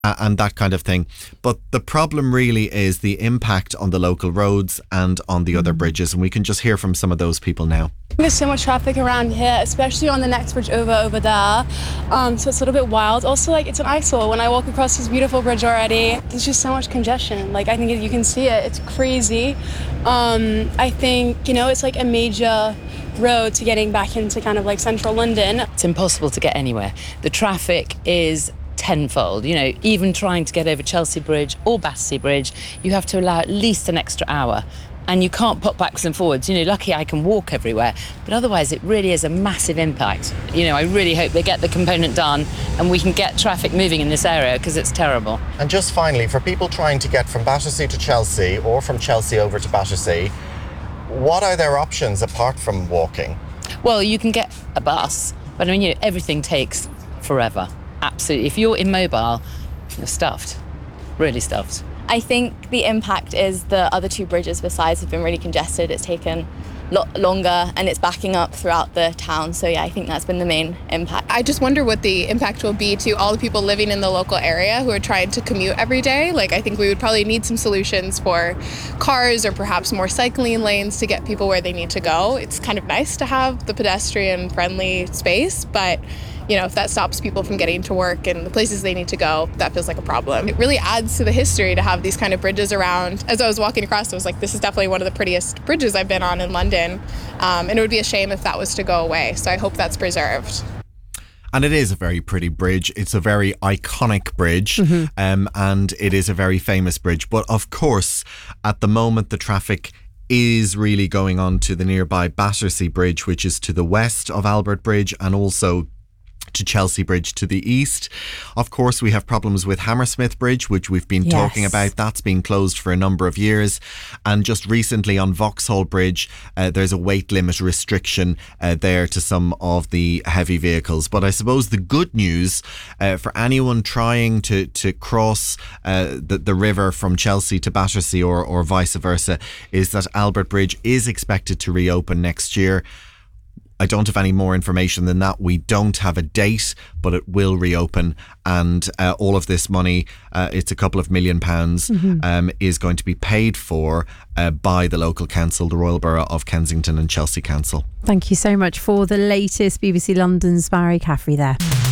and that kind of thing. But the problem really is the impact on the local roads and on the other bridges. And we can just hear from some of those people now. There's so much traffic around here, especially on the next bridge over there. So it's a little bit wild. Also, like, it's an eyesore. When I walk across this beautiful bridge already, there's just so much congestion. Like, I think you can see it. It's crazy. I think, it's like a major road to getting back into kind of like central London. It's impossible to get anywhere. The traffic is tenfold. Even trying to get over Chelsea Bridge or Battersea Bridge, you have to allow at least an extra hour. And you can't pop backwards and forwards. Lucky I can walk everywhere. But otherwise, it really is a massive impact. I really hope they get the component done and we can get traffic moving in this area, because it's terrible. And just finally, for people trying to get from Battersea to Chelsea or from Chelsea over to Battersea, what are their options apart from walking? Well, you can get a bus, but everything takes forever. Absolutely. If you're immobile, you're stuffed. Really stuffed. I think the impact is the other two bridges besides have been really congested. It's taken a lot longer and it's backing up throughout the town. So yeah, I think that's been the main impact. I just wonder what the impact will be to all the people living in the local area who are trying to commute every day. Like, I think we would probably need some solutions for cars or perhaps more cycling lanes to get people where they need to go. It's kind of nice to have the pedestrian-friendly space, but if that stops people from getting to work and the places they need to go, that feels like a problem. It really adds to the history to have these kind of bridges around. As I was walking across, I was like, this is definitely one of the prettiest bridges I've been on in London. And it would be a shame if that was to go away. So I hope that's preserved. And it is a very pretty bridge. It's a very iconic bridge, and it is a very famous bridge. But of course, at the moment, the traffic is really going on to the nearby Battersea Bridge, which is to the west of Albert Bridge, and also to Chelsea Bridge to the east. Of course, we have problems with Hammersmith Bridge, which we've been talking about. That's been closed for a number of years. And just recently on Vauxhall Bridge, there's a weight limit restriction there to some of the heavy vehicles. But I suppose the good news for anyone trying to cross the river from Chelsea to Battersea or vice versa is that Albert Bridge is expected to reopen next year. I don't have any more information than that. We don't have a date, but it will reopen, and all of this money, it's a couple of £1 million, is going to be paid for by the local council, the Royal Borough of Kensington and Chelsea Council. Thank you so much for the latest. BBC London's Barry Caffrey there.